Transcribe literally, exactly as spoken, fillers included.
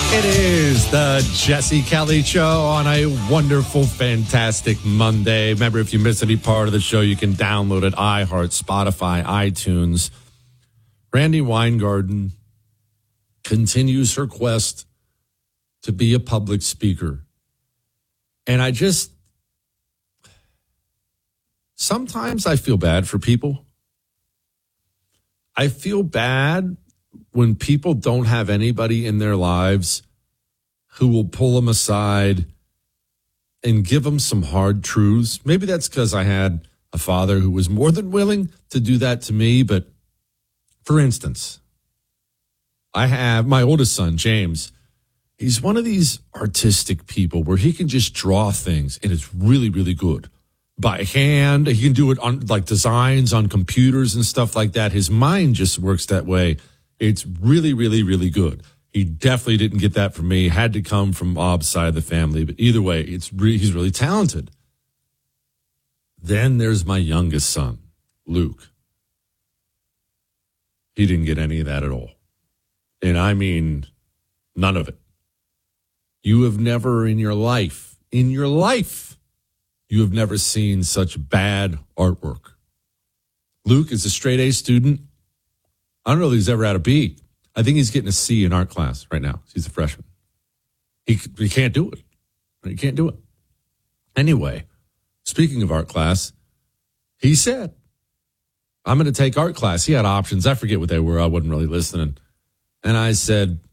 It is the Jesse Kelly Show on a wonderful, fantastic Monday. Remember, if you miss any part of the show, you can download it, iHeart, Spotify, iTunes. Randi Weingarten continues her quest to be a public speaker. And I just, sometimes I feel bad for people. I feel bad when people don't have anybody in their lives who will pull them aside and give them some hard truths. Maybe that's because I had a father who was more than willing to do that to me. But for instance, I have my oldest son, James. He's one of these artistic people where he can just draw things and it's really, really good. By hand, he can do it on like designs on computers and stuff like that. His mind just works that way. It's really, really, really good. He definitely didn't get that from me. Had to come from Bob's side of the family. But either way, it's re- he's really talented. Then there's my youngest son, Luke. He didn't get any of that at all. And I mean, none of it. You have never in your life, in your life, you have never seen such bad artwork. Luke is a straight A student. I don't know if he's ever had a B. I think he's getting a C in art class right now. He's a freshman. He he can't do it. He can't do it. Anyway, speaking of art class, he said, I'm going to take art class. He had options. I forget what they were. I wasn't really listening. And I said,